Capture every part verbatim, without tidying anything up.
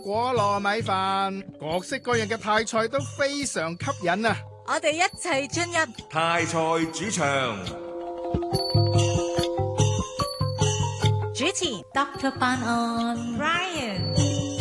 果糯米飯，各式各樣嘅泰菜都非常吸引啊！ 我哋一齊進入泰菜主場， 主持 Doctor 班安 Brian。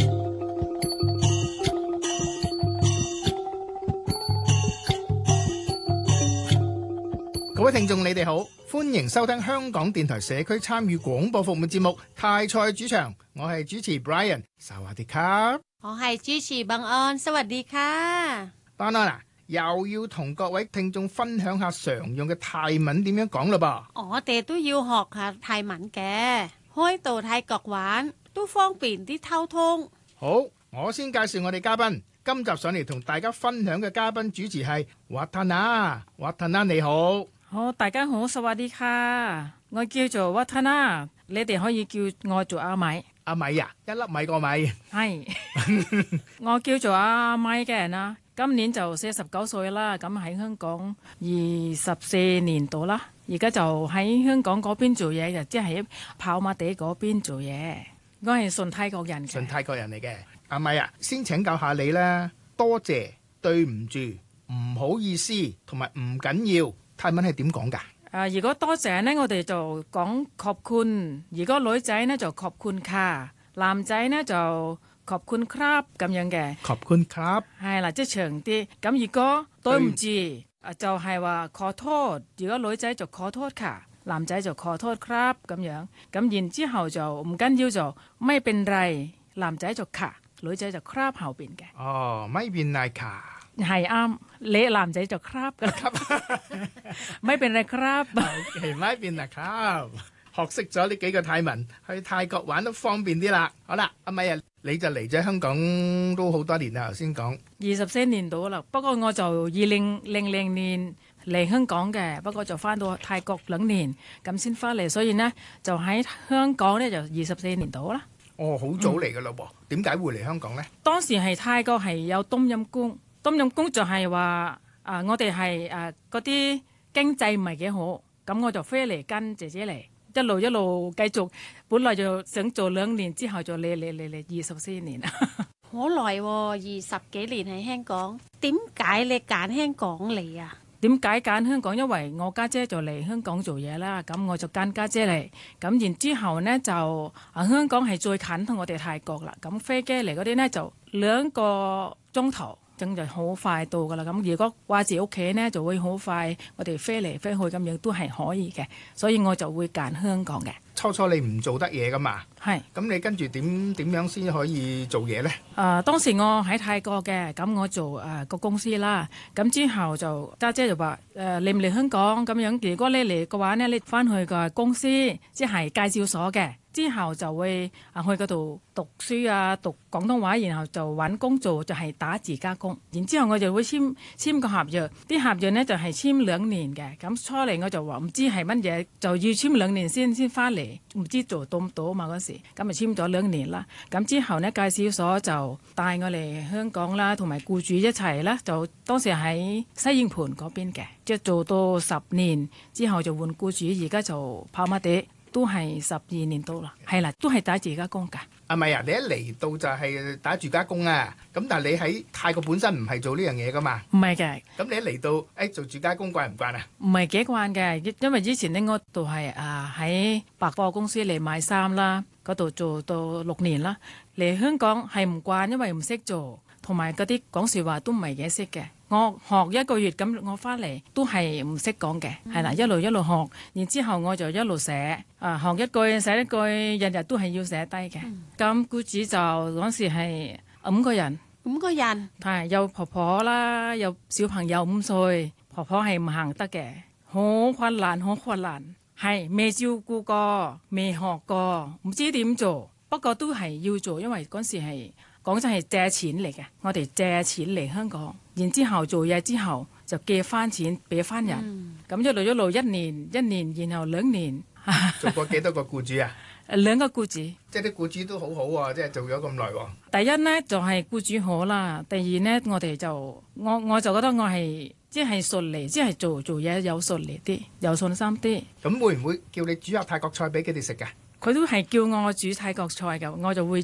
各位聽眾，你哋好，歡迎收聽香港電台社區參與廣播服務節目《泰菜主場》，我係主持 Brian。薩瓦迪卡， 我係主持班安，薩瓦迪卡。 班安啊，又要同各位聽眾分享下常用嘅泰文點樣講嘞噃。 我哋都要學下泰文嘅，開到泰國玩都方便啲溝通。 好，我先介紹我哋嘉賓。今集上嚟同大家分享嘅嘉賓主持係瓦塔娜，瓦塔娜你好。 好，大家好，薩瓦迪卡，我叫做瓦塔娜，你哋可以叫我做阿米。 阿米啊，一粒米個米。 係，我叫做阿米嘅人啦，今年就四十九歲啦，咁喺香港二十四年度啦，而家就喺香港嗰邊做嘢，就即係喺跑馬地嗰邊做嘢。我係順泰國人嘅。 順泰國人嚟嘅。阿米啊，先請教下你啦，多謝、對唔住、唔好意思同埋唔緊要。泰文係點講㗎？誒、 呃，如果多謝呢，我哋就講ขอบคุณ；如果女仔呢，就ขอบคุณค่ะ，男仔呢，就ขอบคุณครับ咁樣嘅。 ขอบคุณครับ係啦，即係長啲。咁如果對唔住，就係話ขอโทษ；如果女仔就ขอโทษค่ะ，男仔就ขอโทษครับ咁樣。咁然之後就唔緊要就ไม่เป็นไร，男仔就ค่ะ，女仔就ครับ後邊嘅。 哦，ไม่เป็นไรค่ะ係啱，你男仔就ครับ噶啦，ไม่เป็นไรครับ。 OK，ไม่เป็นไรครับ。學識咗呢幾個泰文，去泰國玩都方便啲啦。好啦，阿米啊，你就嚟咗香港都好多年啦，頭先講二十四年到啦。不過我就二零零零年嚟香港嘅，不過就翻到泰國兩年咁先翻嚟，所以呢就喺香港呢就二十四年到啦。 哦，好早嚟噶咯噃，點解、嗯、會嚟香港呢？ 當時係泰國係有冬陰功。冬陰功就係話啊，我哋係誒嗰啲經濟唔係幾好，咁我就飛嚟跟姐姐嚟，一路一路繼續。本來就想做兩年，之後就嚟嚟嚟嚟二十四年啦。 好耐喎，二十幾年喺香港。點解你揀香港嚟啊？ 點解揀香港？因為我家姐就嚟香港做嘢啦，咁我就跟家姐嚟。咁然之後呢，就啊香港係最近同我哋泰國啦，咁飛機嚟嗰啲呢，就兩個鐘頭。就好快到噶啦，咁如果掛住屋企呢，就會好快，我哋飛嚟飛去咁樣都係可以嘅，所以我就會揀香港嘅。 初初你唔做得嘢噶嘛？ 係。 咁你跟住點點樣先可以做嘢呢？誒、 呃，當時我喺泰國嘅，咁我做誒個、呃、公司啦，咁之後就家姐就話誒嚟唔嚟香港咁樣？如果你嚟嘅話呢，你翻去個公司即係介紹所嘅。之後就會啊去嗰度讀書啊，讀廣東話，然後就揾工做，就係、是、打字加工。然之後我就會簽簽個合約，啲合約呢就係、是、簽兩年嘅。咁初嚟我就話唔知係乜嘢，就要簽兩年先先翻嚟，唔知做到唔到嘛嗰時。咁咪簽咗兩年啦。咁之後呢，介紹所就帶我嚟香港啦，同埋僱主一齊啦，就當時喺西營盤嗰邊嘅，即係做到十年之後就換僱主，而家就跑馬地。都係十二年到啦，係啦，都係打住家工㗎。 阿米啊，你一嚟到就係打住家工啊，咁但係你喺泰國本身唔係做呢樣嘢噶嘛？ 唔係嘅。 咁你一嚟到，誒、哎、做住家工慣唔慣啊？ 唔係幾慣嘅，因為之前呢我度係啊喺百貨公司嚟買衫啦，嗰度做到六年啦。嚟香港係唔慣，因為唔識做，同埋嗰啲講説話都唔係幾識嘅。我學一個月咁，我翻嚟都係唔識講嘅，係啦、嗯，一路一路學，然之後我就一路寫，啊學一句寫一句，日日都係要寫低嘅。咁僱主就嗰時係五個人， 五個人， 係有婆婆啦，有小朋友五歲，婆婆係唔行得嘅，好困難，好困難，係未照顧過，未學過，唔知點做，不過都係要做，因為嗰時係。講真係借錢嚟嘅，我哋借錢嚟香港，然之後做嘢之後就借翻錢俾翻人，咁、嗯、一路一路一年一年，然後兩年。 做過幾多個僱主啊？ 兩個僱主， 即係啲僱主都好好、啊、喎，即係做咗咁耐喎。 第一呢就係、是、僱主好啦，第二呢我哋就我我就覺得我係即係順利，即係做做嘢有順利啲，有信心啲。 咁會唔會叫你煮下泰國菜俾佢哋食㗎？ 佢都係叫我煮泰國菜㗎，我就會